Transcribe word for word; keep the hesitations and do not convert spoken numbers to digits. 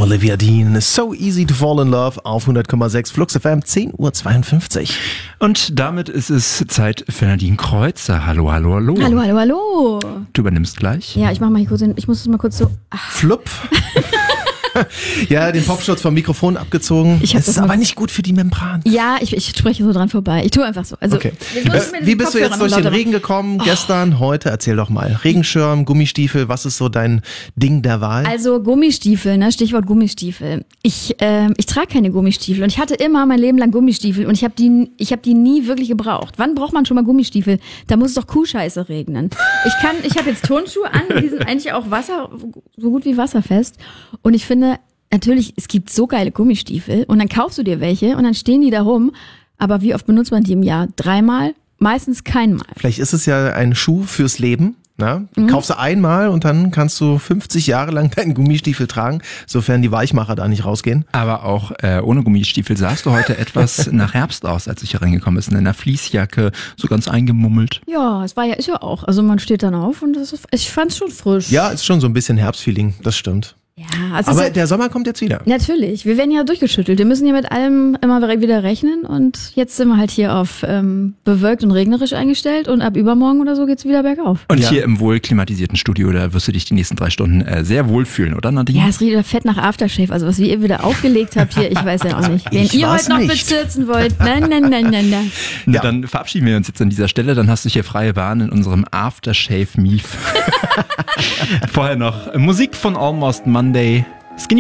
Olivia Dean, So Easy to Fall in Love auf hundert Komma sechs Flux F M, zehn Uhr zweiundfünfzig. Und damit ist es Zeit für Nadine Kreuzer. Hallo, hallo, hallo. Hallo, hallo, hallo. Du übernimmst gleich. Ja, ich mach mal hier kurz, den, ich muss es mal kurz so... Ach. Flupf. Ja, den Popschutz vom Mikrofon abgezogen. Ich hab das das ist aber mal- nicht gut für die Membran. Ja, ich, ich spreche so dran vorbei. Ich tue einfach so. Also, Okay. jetzt muss ich mir Äh, den Wie bist du Kopfhörer jetzt noch durch den lauter Regen gekommen? Gestern, heute? Erzähl doch mal. Regenschirm, Gummistiefel, was ist so dein Ding der Wahl? machen. Also Gummistiefel, ne? Stichwort Gummistiefel. Ich, ähm, ich trage keine Gummistiefel und ich hatte immer mein Leben lang Gummistiefel und ich habe die, ich habe die nie wirklich gebraucht. Wann braucht man schon mal Gummistiefel? Da muss es doch Kuhscheiße regnen. Ich kann, ich habe jetzt Turnschuhe an, die sind eigentlich auch Wasser, so gut wie wasserfest. Und ich finde, natürlich, es gibt so geile Gummistiefel und dann kaufst du dir welche und dann stehen die da rum. Aber wie oft benutzt man die im Jahr? Dreimal? Meistens keinmal. Vielleicht ist es ja ein Schuh fürs Leben. Na? Mhm. Kaufst du einmal und dann kannst du fünfzig Jahre lang deinen Gummistiefel tragen, sofern die Weichmacher da nicht rausgehen. Aber auch äh, ohne Gummistiefel sahst du heute etwas nach Herbst aus, als ich hier reingekommen bin. In einer Fließjacke, so ganz eingemummelt. Ja, es war ja, ist ja auch. Also man steht dann auf und das ist, ich fand's schon frisch. Ja, ist schon so ein bisschen Herbstfeeling, das stimmt. Ja, also Aber es ist der Sommer kommt jetzt wieder. natürlich, wir werden ja durchgeschüttelt. Wir müssen ja mit allem immer wieder rechnen und jetzt sind wir halt hier auf ähm, bewölkt und regnerisch eingestellt und ab übermorgen oder so geht's wieder bergauf. Und Ja. hier im wohl klimatisierten Studio, da wirst du dich die nächsten drei Stunden äh, sehr wohlfühlen, oder Nadine? Ja, es riecht ja fett nach Aftershave. Also was ihr wieder aufgelegt habt hier, ich weiß ja auch nicht. Wen Ich ihr weiß heute noch nicht. bezirzen wollt. Nein, nein, nein, nein, nein. Na, Ja. Dann verabschieden wir uns jetzt an dieser Stelle. Dann hast du hier freie Bahn in unserem Aftershave-Mief. Vorher noch Musik von Almost Monday.